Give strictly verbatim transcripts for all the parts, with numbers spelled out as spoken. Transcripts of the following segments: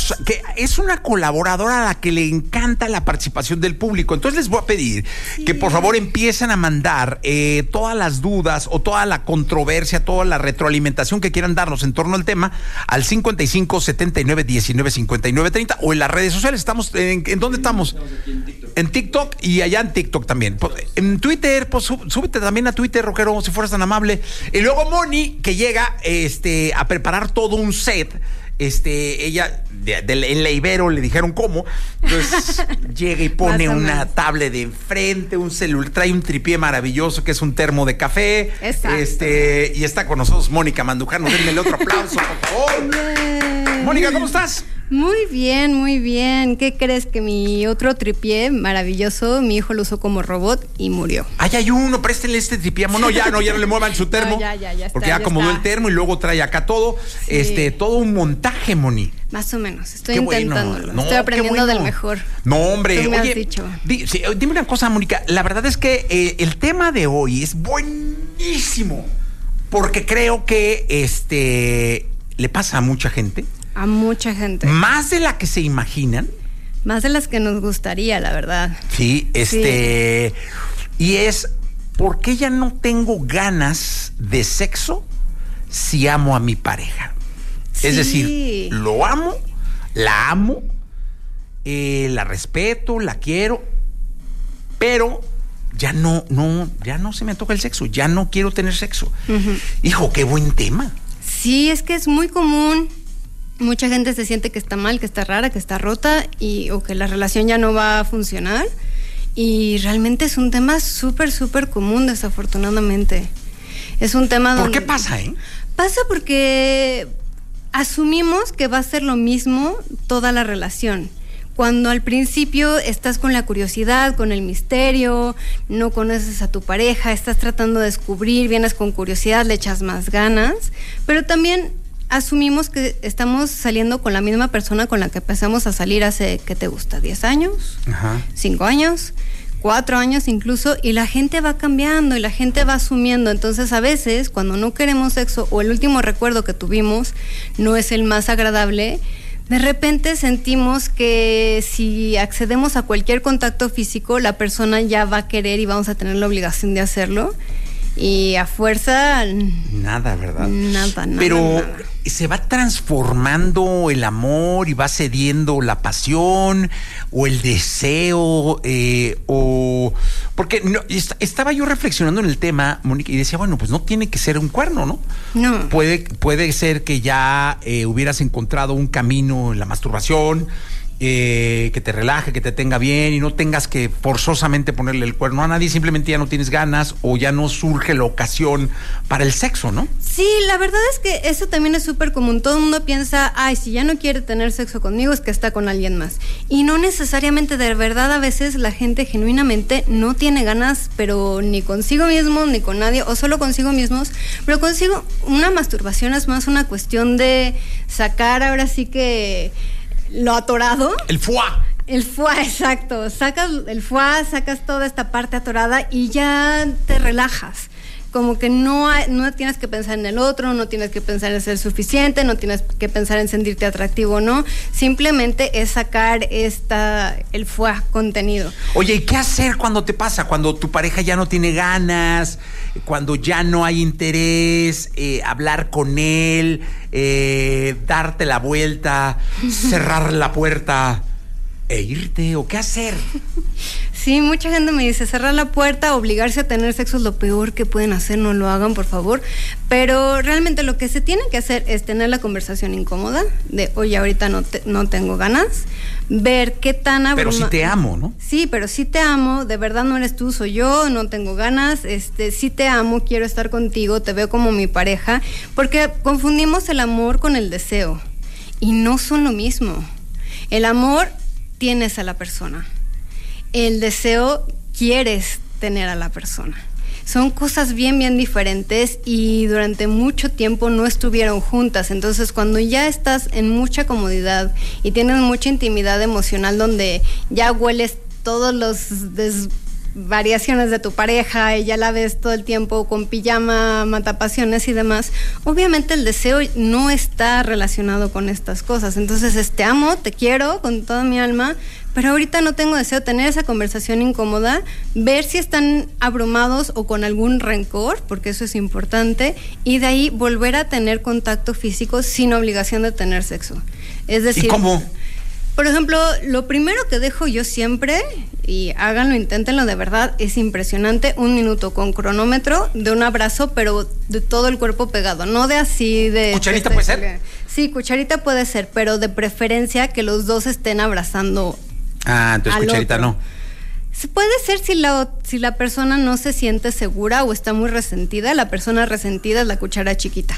tenemos, que es una colaboradora a la que le encanta la participación del público. Entonces les voy a pedir sí. que por favor empiecen a mandar eh, todas las dudas o toda la controversia, toda la retroalimentación que quieran darnos en torno al tema al cincuenta y cinco, setenta y nueve, diecinueve, cincuenta y nueve, treinta o en las redes sociales. Estamos en, ¿en dónde estamos? Estamos aquí en TikTok. En TikTok y allá en TikTok también. En Twitter, pues súbete también a Twitter, Rockero, si fueras tan amable. Y luego Moni, que llega este, a preparar todo un set. Este, ella, de, de, en la Ibero le dijeron cómo. Entonces llega y pone una tablet de enfrente, un celular, trae un tripié maravilloso que es un termo de café. Exacto. Este, y está con nosotros Mónica Mandujano. Denle otro aplauso, por favor. Yeah. Mónica, ¿cómo estás? Muy bien, muy bien. ¿Qué crees? Que mi otro tripié maravilloso, mi hijo lo usó como robot y murió. Ay, hay uno, préstenle este tripié. No, ya no, ya no le muevan su termo. No, ya, ya, ya está, porque ya, ya acomodó está. el termo y luego trae acá todo. Sí. Este, todo un montaje, Moni. Más o menos, estoy qué intentándolo. Bueno. No, estoy aprendiendo bueno. del mejor. No, hombre. Tú me oye, has dicho. Di, sí, dime una cosa, Mónica. La verdad es que eh, el tema de hoy es buenísimo. Porque creo que este le pasa a mucha gente. A mucha gente. Más de la que se imaginan. Más de las que nos gustaría, la verdad. Sí, este... Sí. Y es, ¿por qué ya no tengo ganas de sexo si amo a mi pareja? Sí. Es decir, lo amo, la amo, eh, la respeto, la quiero, pero ya no, no, ya no se me antoja el sexo, ya no quiero tener sexo. Uh-huh. Hijo, qué buen tema. Sí, es que es muy común. Mucha gente se siente que está mal, que está rara, que está rota y, o que la relación ya no va a funcionar. Y realmente es un tema súper, súper común, desafortunadamente. Es un tema donde... ¿Por qué pasa, eh? Pasa porque asumimos que va a ser lo mismo toda la relación. Cuando al principio estás con la curiosidad, con el misterio, no conoces a tu pareja, estás tratando de descubrir, vienes con curiosidad, le echas más ganas, pero también asumimos que estamos saliendo con la misma persona con la que empezamos a salir hace, ¿qué te gusta? ¿diez años? Ajá. ¿cinco años? cuatro años incluso, y la gente va cambiando y la gente va asumiendo. Entonces a veces cuando no queremos sexo o el último recuerdo que tuvimos no es el más agradable, de repente sentimos que si accedemos a cualquier contacto físico, la persona ya va a querer y vamos a tener la obligación de hacerlo. Y a fuerza... Nada, ¿verdad? Nada, nada. Pero nada. ¿se va transformando el amor y va cediendo la pasión o el deseo? Eh, o porque no, est- estaba yo reflexionando en el tema, Mónica, y decía, bueno, pues no tiene que ser un cuerno, ¿no? No. Puede, puede ser que ya eh, hubieras encontrado un camino en la masturbación, Eh, que te relaje, que te tenga bien y no tengas que forzosamente ponerle el cuerno a nadie, simplemente ya no tienes ganas o ya no surge la ocasión para el sexo, ¿no? Sí, la verdad es que eso también es súper común. Todo el mundo piensa, ay, si ya no quiere tener sexo conmigo es que está con alguien más. Y no necesariamente, de verdad, a veces la gente genuinamente no tiene ganas, pero ni consigo mismo, ni con nadie, o solo consigo mismos, pero consigo, una masturbación es más una cuestión de sacar ahora sí que... lo atorado. El foie. El foie, exacto. Sacas el foie, sacas toda esta parte atorada y ya te relajas. Como que no, hay, no tienes que pensar en el otro, no tienes que pensar en ser suficiente, no tienes que pensar en sentirte atractivo o no. Simplemente es sacar esta, el foie contenido. Oye, ¿y qué hacer cuando te pasa? Cuando tu pareja ya no tiene ganas, cuando ya no hay interés, eh, hablar con él, eh, darte la vuelta, cerrar la puerta e irte, ¿o qué hacer? Sí, mucha gente me dice, cerrar la puerta, obligarse a tener sexo es lo peor que pueden hacer, no lo hagan, por favor. Pero realmente lo que se tiene que hacer es tener la conversación incómoda, de, oye, ahorita no, te, no tengo ganas, ver qué tan abruma... Pero sí te amo, ¿no? Sí, pero sí te amo, de verdad no eres tú, soy yo, no tengo ganas, este, sí te amo, quiero estar contigo, te veo como mi pareja, porque confundimos el amor con el deseo, y no son lo mismo. El amor, tienes a la persona. El deseo, quieres tener a la persona. Son cosas bien, bien diferentes y durante mucho tiempo no estuvieron juntas. Entonces, cuando ya estás en mucha comodidad y tienes mucha intimidad emocional donde ya hueles todos los des- variaciones de tu pareja y ya la ves todo el tiempo con pijama, matapasiones y demás, obviamente el deseo no está relacionado con estas cosas. Entonces es te amo, te quiero con toda mi alma, pero ahorita no tengo deseo. Tener esa conversación incómoda, ver si están abrumados o con algún rencor, porque eso es importante, y de ahí volver a tener contacto físico sin obligación de tener sexo. Es decir, ¿y cómo? Por ejemplo, lo primero que dejo yo siempre, y háganlo, inténtenlo de verdad, es impresionante, un minuto con cronómetro de un abrazo, pero de todo el cuerpo pegado, no de así de... ¿Cucharita de, puede ser? Sí, cucharita puede ser, pero de preferencia que los dos estén abrazando. Ah, entonces cucharita otro. no. Puede ser si la, si la persona no se siente segura o está muy resentida. La persona resentida es la cuchara chiquita.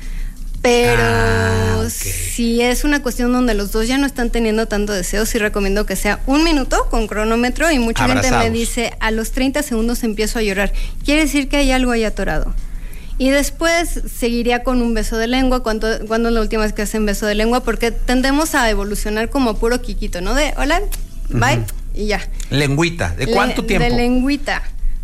Pero ah, okay. si es una cuestión donde los dos ya no están teniendo tanto deseo, sí recomiendo que sea un minuto con cronómetro, y mucha Abrazados. gente me dice, a los treinta segundos empiezo a llorar. Quiere decir que hay algo ahí atorado. Y después seguiría con un beso de lengua. ¿Cuándo, ¿cuándo es la última vez que hacen beso de lengua? Porque tendemos a evolucionar como puro quiquito, ¿no? De hola, bye, uh-huh. y ya. Lengüita, ¿de cuánto Le, tiempo? De lengüita.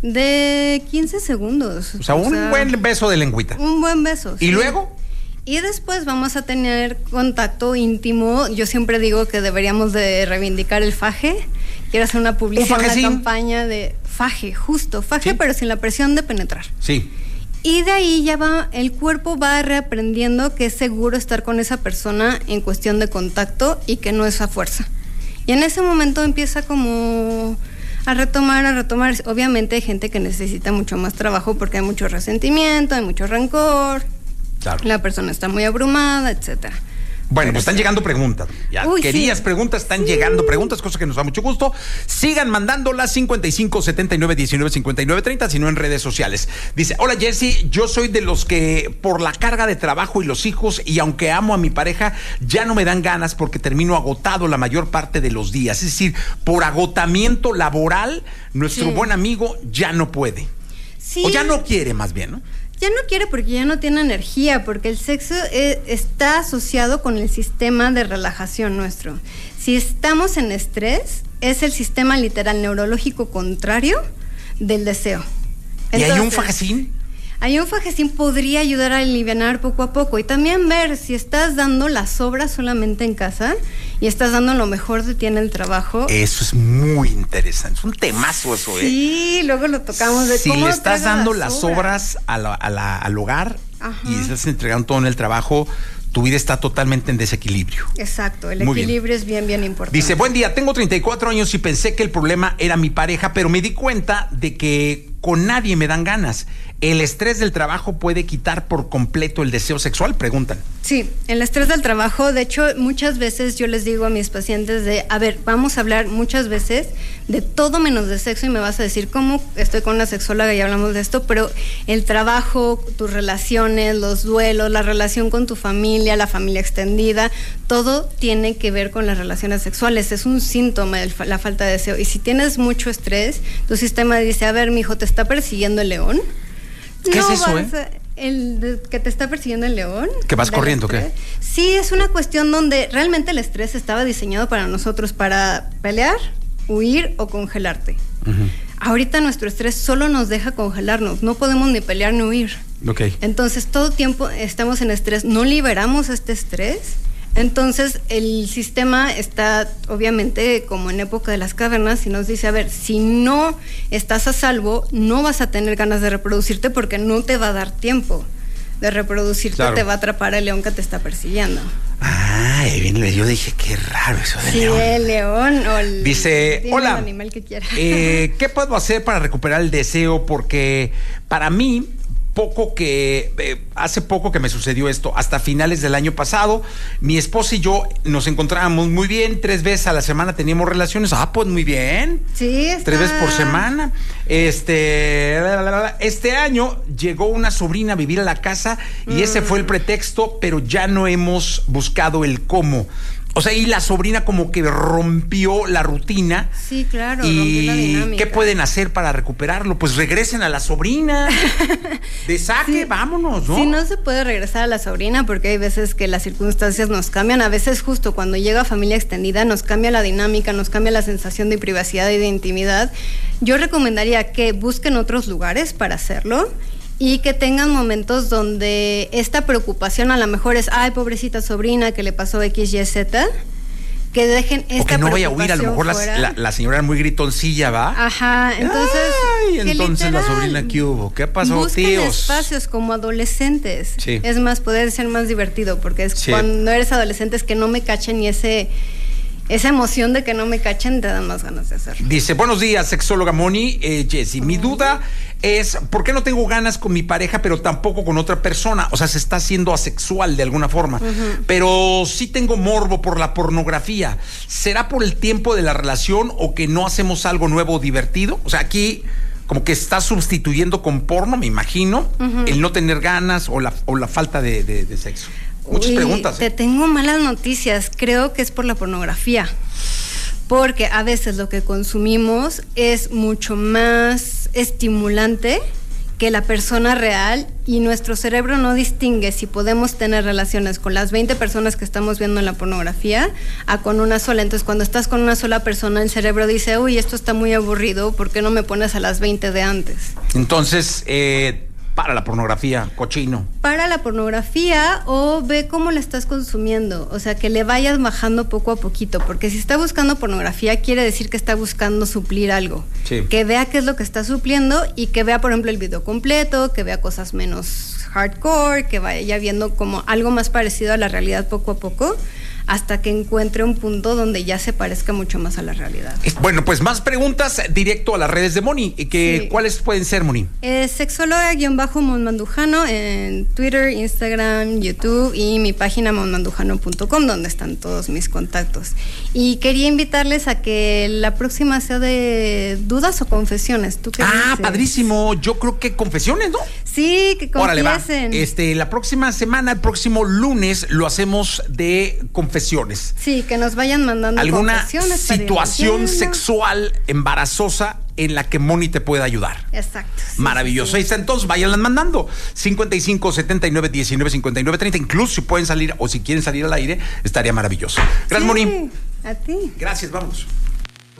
De quince segundos. O sea, un o sea, buen beso de lengüita. Un buen beso. ¿Y sí. luego? Y después vamos a tener contacto íntimo. Yo siempre digo que deberíamos de reivindicar el faje. Quiero hacer una publicidad, ¿Un una campaña de faje, justo, faje, ¿sí? Pero sin la presión de penetrar. Sí. Y de ahí ya va, el cuerpo va reaprendiendo que es seguro estar con esa persona en cuestión de contacto y que no es a fuerza. Y en ese momento empieza como a retomar, a retomar. Obviamente hay gente que necesita mucho más trabajo porque hay mucho resentimiento, hay mucho rencor. Claro. La persona está muy abrumada, etcétera. Bueno, pues están llegando preguntas. Ya Uy, querías sí. preguntas, están sí. llegando preguntas, cosa que nos da mucho gusto. Sigan mandándolas cincuenta y cinco, setenta y nueve, diecinueve, cincuenta y nueve, treinta, sino en redes sociales. Dice, hola Jessy, yo soy de los que por la carga de trabajo y los hijos, y aunque amo a mi pareja, ya no me dan ganas porque termino agotado la mayor parte de los días. Es decir, por agotamiento laboral, nuestro sí. buen amigo ya no puede. Sí. O ya no quiere, más bien, ¿no? Ya no quiere porque ya no tiene energía, porque el sexo eh, está asociado con el sistema de relajación nuestro. Si estamos en estrés, es el sistema literal neurológico contrario del deseo. Entonces, ¿y hay un fajecín? Hay un fajecín podría ayudar a alivianar poco a poco, y también ver si estás dando las sobras solamente en casa y estás dando lo mejor de ti en el trabajo. Eso es muy interesante, es un temazo eso, ¿eh? Sí, luego lo tocamos de si cómo le estás dando las sobra. sobras a la, a la, al hogar, ajá, y estás entregando todo en el trabajo, tu vida está totalmente en desequilibrio. Exacto, el Muy equilibrio bien. es bien, bien importante. Dice, buen día, tengo treinta y cuatro años y pensé que el problema era mi pareja, pero me di cuenta de que con nadie me dan ganas. ¿El estrés del trabajo puede quitar por completo el deseo sexual? Preguntan. Sí, el estrés del trabajo, de hecho, muchas veces yo les digo a mis pacientes de, a ver, vamos a hablar muchas veces de todo menos de sexo, y me vas a decir, ¿cómo? Estoy con una sexóloga y hablamos de esto, pero el trabajo, tus relaciones, los duelos, la relación con tu familia, la familia extendida, todo tiene que ver con las relaciones sexuales. Es un síntoma de la falta de deseo. Y si tienes mucho estrés, tu sistema dice, a ver, mijo, ¿te está persiguiendo el león? ¿Qué no es eso, vas eh? A, el de, que te está persiguiendo el león. ¿Que vas corriendo, qué? Sí, es una cuestión donde realmente el estrés estaba diseñado para nosotros para pelear, huir o congelarte. Uh-huh. Ahorita nuestro estrés solo nos deja congelarnos, no podemos ni pelear ni huir. Okay. Entonces todo tiempo estamos en estrés, no liberamos este estrés. Entonces el sistema está obviamente como en época de las cavernas y nos dice, a ver, si no estás a salvo, no vas a tener ganas de reproducirte porque no te va a dar tiempo de reproducirte, claro. Te va a atrapar el león que te está persiguiendo. Ah, yo dije, qué raro eso del sí, león. Sí, el león o el... Dice, hola, el animal que quiera. Eh, ¿qué puedo hacer para recuperar el deseo? Porque para mí... poco que, eh, hace poco que me sucedió esto, hasta finales del año pasado, mi esposa y yo nos encontrábamos muy bien, tres veces a la semana teníamos relaciones, ah, pues muy bien, sí, está... tres veces por semana, este, este año llegó una sobrina a vivir a la casa y mm. ese fue el pretexto, pero ya no hemos buscado el cómo. O sea, y la sobrina como que rompió la rutina. Sí, claro, y rompió la dinámica. ¿qué pueden hacer para recuperarlo? Pues regresen a la sobrina. De saque, sí, vámonos, ¿no? Sí, no se puede regresar a la sobrina porque hay veces que las circunstancias nos cambian. A veces justo cuando llega familia extendida nos cambia la dinámica, nos cambia la sensación de privacidad y de intimidad. Yo recomendaría que busquen otros lugares para hacerlo. Y que tengan momentos donde esta preocupación a lo mejor es, ay, pobrecita sobrina que le pasó X, Y, Z, que dejen esta o que no vaya a huir, a lo mejor fuera. La, la señora era muy gritoncilla, ¿va? Ajá, entonces... Ay, entonces la sobrina, ¿qué hubo? ¿Qué pasó, busquen tíos? espacios como adolescentes. Sí. Es más, puede ser más divertido, porque es sí. cuando eres adolescente es que no me cachen y ese... Esa emoción de que no me cachen te dan más ganas de hacerlo. Dice, buenos días, sexóloga Moni, eh, Jessy. Mi duda es, ¿por qué no tengo ganas con mi pareja, pero tampoco con otra persona? O sea, se está haciendo asexual de alguna forma. Uh-huh. Pero sí tengo morbo por la pornografía. ¿Será por el tiempo de la relación o que no hacemos algo nuevo o divertido? O sea, aquí como que está sustituyendo con porno, me imagino, uh-huh. el no tener ganas o la, o la falta de, de, de sexo. Muchas Uy, preguntas. Te ¿eh? tengo malas noticias. Creo que es por la pornografía. Porque a veces lo que consumimos es mucho más estimulante que la persona real y nuestro cerebro no distingue si podemos tener relaciones con las veinte personas que estamos viendo en la pornografía a con una sola. Entonces, cuando estás con una sola persona, el cerebro dice, uy, esto está muy aburrido, ¿por qué no me pones a las veinte de antes? Entonces, eh... para la pornografía, cochino. Para la pornografía o ve cómo la estás consumiendo, o sea, que le vayas bajando poco a poquito, porque si está buscando pornografía quiere decir que está buscando suplir algo. Sí. Que vea qué es lo que está supliendo y que vea, por ejemplo, el video completo, que vea cosas menos hardcore, que vaya viendo como algo más parecido a la realidad poco a poco, hasta que encuentre un punto donde ya se parezca mucho más a la realidad. Bueno, pues más preguntas directo a las redes de Moni. Que, sí. ¿Cuáles pueden ser, Moni? Eh, sexóloga-monmandujano en Twitter, Instagram, YouTube y mi página monmandujano punto com, donde están todos mis contactos. Y quería invitarles a que la próxima sea de dudas o confesiones. ¿Tú qué Ah, dices? padrísimo. Yo creo que confesiones, ¿no? Sí, que confiesen. Órale, va. Este, la próxima semana, el próximo lunes, lo hacemos de confesiones. Sí, que nos vayan mandando alguna confesiones. Situación sexual embarazosa en la que Moni te pueda ayudar. Exacto. Sí, maravilloso. sí. Ahí está, entonces váyanlas mandando. cincuenta y cinco, setenta y nueve, diecinueve, cincuenta y nueve, treinta. Incluso si pueden salir o si quieren salir al aire, estaría maravilloso. Gracias, sí, Moni. A ti. Gracias, vamos.